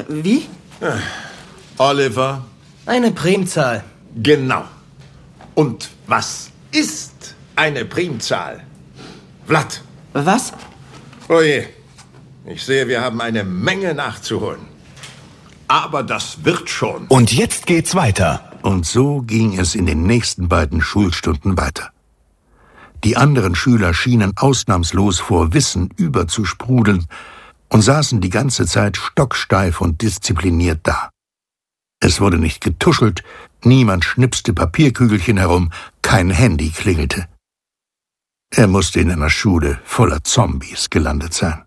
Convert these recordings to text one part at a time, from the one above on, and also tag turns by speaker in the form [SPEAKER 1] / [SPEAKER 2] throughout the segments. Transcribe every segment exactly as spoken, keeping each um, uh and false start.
[SPEAKER 1] Äh, wie?
[SPEAKER 2] Oliver.
[SPEAKER 3] Eine Primzahl.
[SPEAKER 2] Genau. Und was ist eine Primzahl? Vlad.
[SPEAKER 1] Was?
[SPEAKER 2] Oje, ich sehe, wir haben eine Menge nachzuholen. Aber das wird schon.
[SPEAKER 4] Und jetzt geht's weiter.
[SPEAKER 5] Und so ging es in den nächsten beiden Schulstunden weiter. Die anderen Schüler schienen ausnahmslos vor Wissen überzusprudeln und saßen die ganze Zeit stocksteif und diszipliniert da. Es wurde nicht getuschelt, niemand schnipste Papierkügelchen herum, kein Handy klingelte. Er musste in einer Schule voller Zombies gelandet sein.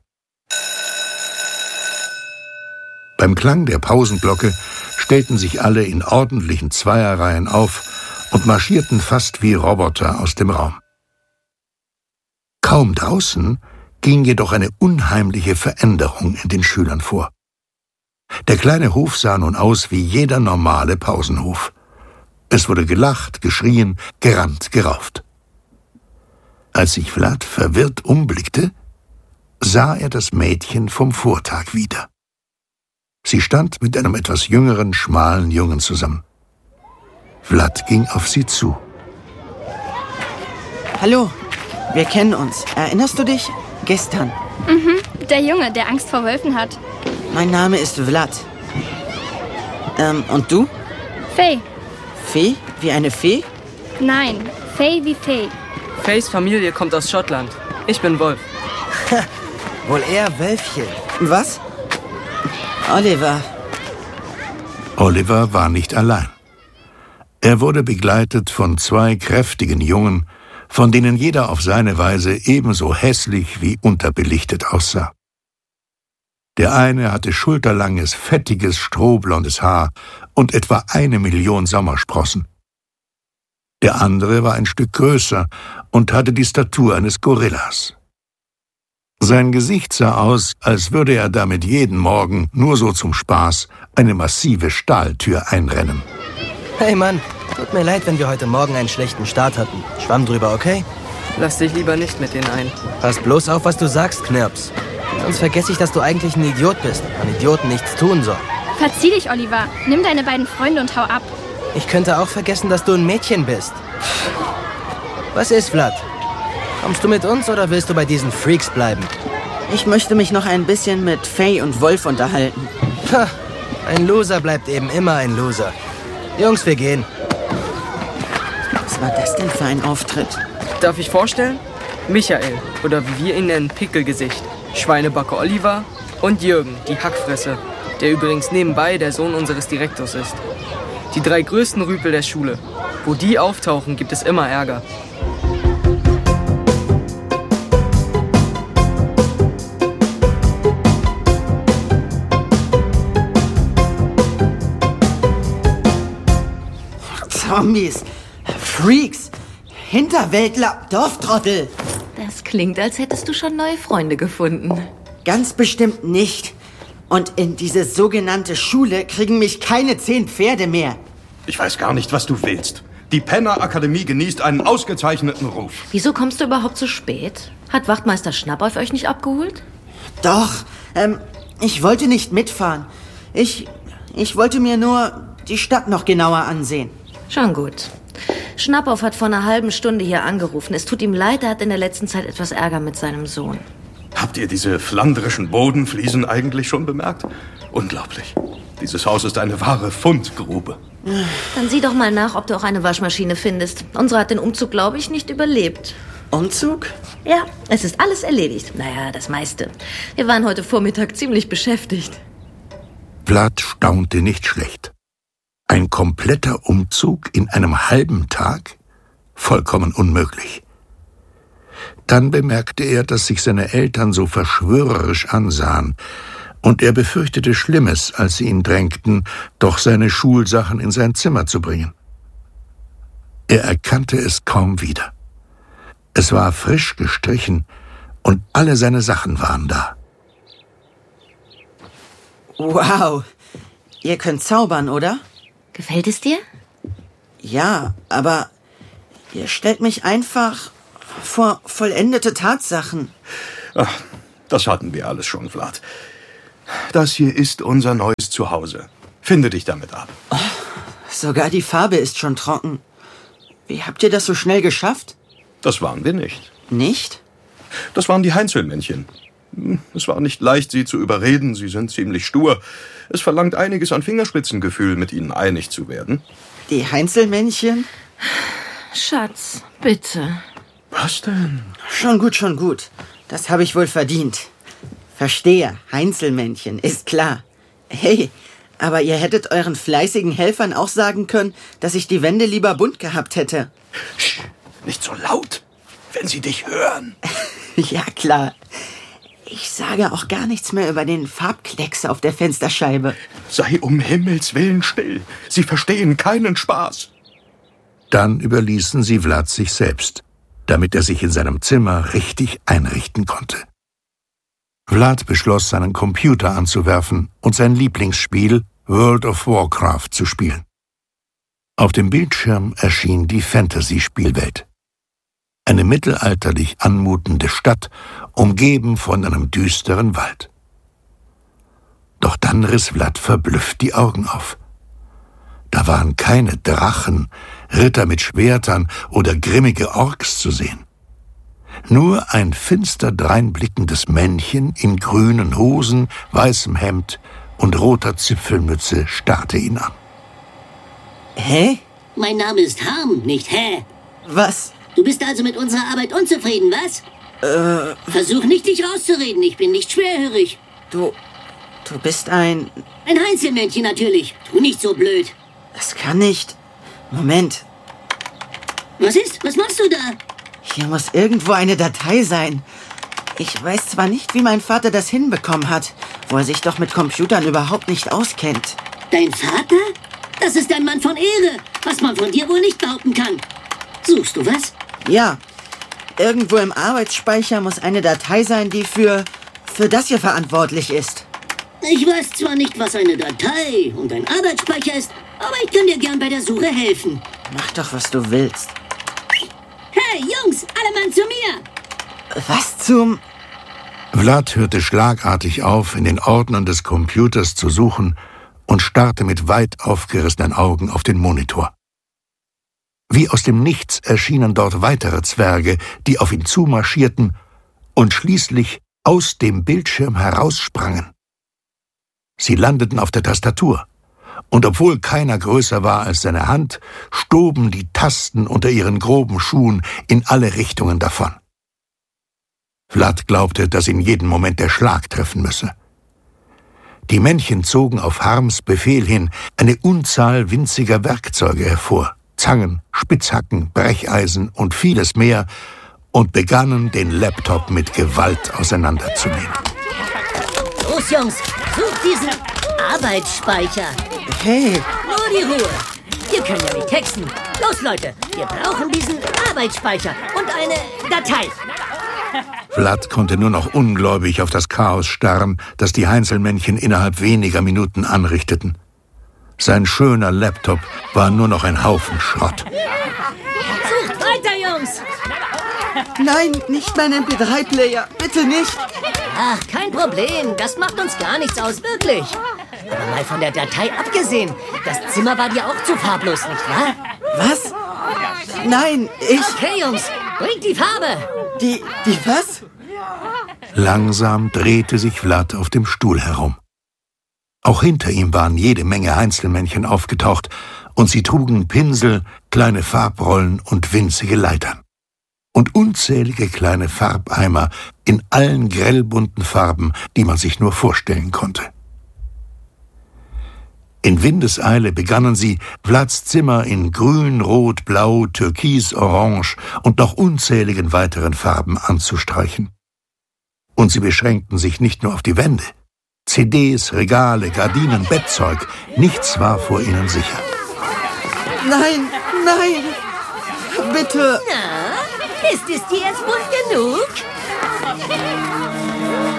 [SPEAKER 5] Beim Klang der Pausenglocke stellten sich alle in ordentlichen Zweierreihen auf und marschierten fast wie Roboter aus dem Raum. Kaum draußen ging jedoch eine unheimliche Veränderung in den Schülern vor. Der kleine Hof sah nun aus wie jeder normale Pausenhof. Es wurde gelacht, geschrien, gerannt, gerauft. Als sich Vlad verwirrt umblickte, sah er das Mädchen vom Vortag wieder. Sie stand mit einem etwas jüngeren, schmalen Jungen zusammen. Vlad ging auf sie zu.
[SPEAKER 1] Hallo, wir kennen uns. Erinnerst du dich? Gestern.
[SPEAKER 6] Mhm, der Junge, der Angst vor Wölfen hat.
[SPEAKER 1] Mein Name ist Vlad. Ähm, und du?
[SPEAKER 6] Fee.
[SPEAKER 1] Fee? Wie eine Fee?
[SPEAKER 6] Nein, Fee wie Fee.
[SPEAKER 7] Fays Familie kommt aus Schottland. Ich bin Wolf.
[SPEAKER 3] Wohl eher Wölfchen.
[SPEAKER 1] Was? Oliver.
[SPEAKER 5] Oliver war nicht allein. Er wurde begleitet von zwei kräftigen Jungen, von denen jeder auf seine Weise ebenso hässlich wie unterbelichtet aussah. Der eine hatte schulterlanges, fettiges, strohblondes Haar und etwa eine Million Sommersprossen. Der andere war ein Stück größer und hatte die Statur eines Gorillas. Sein Gesicht sah aus, als würde er damit jeden Morgen, nur so zum Spaß, eine massive Stahltür einrennen.
[SPEAKER 3] Hey Mann, tut mir leid, wenn wir heute Morgen einen schlechten Start hatten. Schwamm drüber, okay?
[SPEAKER 7] Lass dich lieber nicht mit denen ein.
[SPEAKER 3] Pass bloß auf, was du sagst, Knirps. Sonst vergesse ich, dass du eigentlich ein Idiot bist. An Idioten nichts tun soll.
[SPEAKER 6] Verzieh dich, Oliver. Nimm deine beiden Freunde und hau ab.
[SPEAKER 3] Ich könnte auch vergessen, dass du ein Mädchen bist. Was ist, Vlad? Kommst du mit uns oder willst du bei diesen Freaks bleiben?
[SPEAKER 1] Ich möchte mich noch ein bisschen mit Fay und Wolf unterhalten.
[SPEAKER 3] Ha, ein Loser bleibt eben immer ein Loser. Jungs, wir gehen.
[SPEAKER 1] Was war das denn für ein Auftritt?
[SPEAKER 7] Darf ich vorstellen? Michael, oder wie wir ihn nennen, Pickelgesicht. Schweinebacke Oliver und Jürgen, die Hackfresse, der übrigens nebenbei der Sohn unseres Direktors ist. Die drei größten Rüpel der Schule. Wo die auftauchen, gibt es immer Ärger.
[SPEAKER 1] Zombies, Freaks, Hinterwäldler, Dorftrottel.
[SPEAKER 8] Das klingt, als hättest du schon neue Freunde gefunden.
[SPEAKER 1] Ganz bestimmt nicht. Und in diese sogenannte Schule kriegen mich keine zehn Pferde mehr.
[SPEAKER 9] Ich weiß gar nicht, was du willst. Die Penner-Akademie genießt einen ausgezeichneten Ruf.
[SPEAKER 8] Wieso kommst du überhaupt so spät? Hat Wachtmeister Schnapp auf euch nicht abgeholt?
[SPEAKER 1] Doch, ähm, ich wollte nicht mitfahren. Ich, ich wollte mir nur die Stadt noch genauer ansehen.
[SPEAKER 8] Schon gut. Schnappauf hat vor einer halben Stunde hier angerufen. Es tut ihm leid, er hat in der letzten Zeit etwas Ärger mit seinem Sohn.
[SPEAKER 9] Habt ihr diese flandrischen Bodenfliesen eigentlich schon bemerkt? Unglaublich. Dieses Haus ist eine wahre Fundgrube.
[SPEAKER 8] Dann sieh doch mal nach, ob du auch eine Waschmaschine findest. Unsere hat den Umzug, glaube ich, nicht überlebt.
[SPEAKER 1] Umzug?
[SPEAKER 8] Ja, es ist alles erledigt. Naja, das meiste. Wir waren heute Vormittag ziemlich beschäftigt.
[SPEAKER 5] Vlad staunte nicht schlecht. Ein kompletter Umzug in einem halben Tag? Vollkommen unmöglich. Dann bemerkte er, dass sich seine Eltern so verschwörerisch ansahen, und er befürchtete Schlimmes, als sie ihn drängten, doch seine Schulsachen in sein Zimmer zu bringen. Er erkannte es kaum wieder. Es war frisch gestrichen, und alle seine Sachen waren da.
[SPEAKER 1] Wow, ihr könnt zaubern, oder?
[SPEAKER 8] Gefällt es dir?
[SPEAKER 1] Ja, aber ihr stellt mich einfach vor vollendete Tatsachen.
[SPEAKER 9] Ach, das hatten wir alles schon, Vlad. Das hier ist unser neues Zuhause. Finde dich damit ab.
[SPEAKER 1] Oh, sogar die Farbe ist schon trocken. Wie habt ihr das so schnell geschafft?
[SPEAKER 9] Das waren wir nicht.
[SPEAKER 1] Nicht?
[SPEAKER 9] Das waren die Heinzelmännchen. Es war nicht leicht, sie zu überreden. Sie sind ziemlich stur. Es verlangt einiges an Fingerspitzengefühl, mit ihnen einig zu werden.
[SPEAKER 1] Die Heinzelmännchen?
[SPEAKER 8] Schatz, bitte.
[SPEAKER 9] Was denn?
[SPEAKER 1] Schon gut, schon gut. Das habe ich wohl verdient. Verstehe, Heinzelmännchen, ist klar. Hey, aber ihr hättet euren fleißigen Helfern auch sagen können, dass ich die Wände lieber bunt gehabt hätte.
[SPEAKER 9] Sch, nicht so laut, wenn sie dich hören.
[SPEAKER 1] Ja, klar. Ich sage auch gar nichts mehr über den Farbklecks auf der Fensterscheibe.
[SPEAKER 9] Sei um Himmels Willen still. Sie verstehen keinen Spaß.
[SPEAKER 5] Dann überließen sie Vlad sich selbst, damit er sich in seinem Zimmer richtig einrichten konnte. Vlad beschloss, seinen Computer anzuwerfen und sein Lieblingsspiel World of Warcraft zu spielen. Auf dem Bildschirm erschien die Fantasy-Spielwelt. Eine mittelalterlich anmutende Stadt, umgeben von einem düsteren Wald. Doch dann riss Vlad verblüfft die Augen auf. Da waren keine Drachen, Ritter mit Schwertern oder grimmige Orks zu sehen. Nur ein finster dreinblickendes Männchen in grünen Hosen, weißem Hemd und roter Zipfelmütze starrte ihn an.
[SPEAKER 1] Hä?
[SPEAKER 4] Mein Name ist Harm, nicht Hä.
[SPEAKER 1] Was?
[SPEAKER 4] Du bist also mit unserer Arbeit unzufrieden, was?
[SPEAKER 1] Äh...
[SPEAKER 4] Versuch nicht, dich rauszureden, ich bin nicht schwerhörig.
[SPEAKER 1] Du... du bist ein...
[SPEAKER 4] Ein Heinzelmännchen natürlich. Tu nicht so blöd.
[SPEAKER 1] Das kann nicht... Moment.
[SPEAKER 4] Was ist? Was machst du da?
[SPEAKER 1] Hier muss irgendwo eine Datei sein. Ich weiß zwar nicht, wie mein Vater das hinbekommen hat, wo er sich doch mit Computern überhaupt nicht auskennt.
[SPEAKER 4] Dein Vater? Das ist ein Mann von Ehre, was man von dir wohl nicht behaupten kann. Suchst du was?
[SPEAKER 1] Ja. Irgendwo im Arbeitsspeicher muss eine Datei sein, die für... für das hier verantwortlich ist.
[SPEAKER 4] Ich weiß zwar nicht, was eine Datei und ein Arbeitsspeicher ist, aber ich kann dir gern bei der Suche helfen.
[SPEAKER 1] Mach doch, was du willst.
[SPEAKER 4] Hey, Jungs, alle Mann zu mir!
[SPEAKER 1] Was zum...
[SPEAKER 5] Vlad hörte schlagartig auf, in den Ordnern des Computers zu suchen und starrte mit weit aufgerissenen Augen auf den Monitor. Wie aus dem Nichts erschienen dort weitere Zwerge, die auf ihn zumarschierten und schließlich aus dem Bildschirm heraussprangen. Sie landeten auf der Tastatur, und obwohl keiner größer war als seine Hand, stoben die Tasten unter ihren groben Schuhen in alle Richtungen davon. Vlad glaubte, dass ihn jeden Moment der Schlag treffen müsse. Die Männchen zogen auf Harms Befehl hin eine Unzahl winziger Werkzeuge hervor, Zangen, Spitzhacken, Brecheisen und vieles mehr, und begannen, den Laptop mit Gewalt auseinanderzunehmen.
[SPEAKER 4] Los, Jungs, sucht diesen Arbeitsspeicher.
[SPEAKER 1] Hey!
[SPEAKER 4] Nur die Ruhe. Wir können ja nicht texten. Los, Leute, wir brauchen diesen Arbeitsspeicher und eine Datei.
[SPEAKER 5] Vlad konnte nur noch ungläubig auf das Chaos starren, das die Heinzelmännchen innerhalb weniger Minuten anrichteten. Sein schöner Laptop war nur noch ein Haufen Schrott.
[SPEAKER 4] Sucht weiter, Jungs!
[SPEAKER 1] Nein, nicht mein M P drei Player. Bitte nicht.
[SPEAKER 4] Ach, kein Problem. Das macht uns gar nichts aus, wirklich. Aber mal von der Datei abgesehen, das Zimmer war dir auch zu farblos, nicht wahr?
[SPEAKER 1] Was? Nein, ich...
[SPEAKER 4] Okay, Jungs, bringt die Farbe.
[SPEAKER 1] Die... die was?
[SPEAKER 5] Langsam drehte sich Vlad auf dem Stuhl herum. Auch hinter ihm waren jede Menge Heinzelmännchen aufgetaucht, und sie trugen Pinsel, kleine Farbrollen und winzige Leitern. Und unzählige kleine Farbeimer in allen grellbunten Farben, die man sich nur vorstellen konnte. In Windeseile begannen sie, Vlads Zimmer in grün, rot, blau, türkis, orange und noch unzähligen weiteren Farben anzustreichen. Und sie beschränkten sich nicht nur auf die Wände. C Ds, Regale, Gardinen, Bettzeug, nichts war vor ihnen sicher.
[SPEAKER 1] Nein, nein, bitte.
[SPEAKER 4] Na, ist es dir jetzt bunt genug?